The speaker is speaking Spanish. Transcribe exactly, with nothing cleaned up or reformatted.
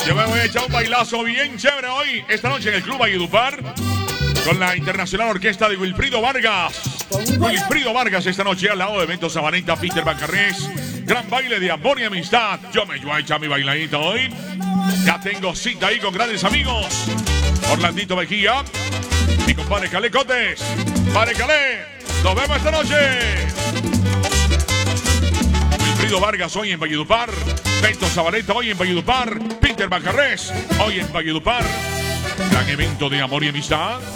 Yo me voy a echar un bailazo bien chévere hoy, esta noche en el Club Valledupar, con la Internacional Orquesta de Wilfrido Vargas. Wilfrido Vargas esta noche al lado de Beto Sabaneta, Peter Bancarrés. Gran baile de amor y amistad. Yo me voy a echar mi bailadita hoy. Ya tengo cita ahí con grandes amigos. Orlandito Mejía, mi compadre Calé Cotes. Padre Calé, nos vemos esta noche. Wilfrido Vargas hoy en Valledupar. Beto Sabaneta hoy en Valledupar. Peter Bancarrés hoy en Valledupar. Gran evento de amor y amistad.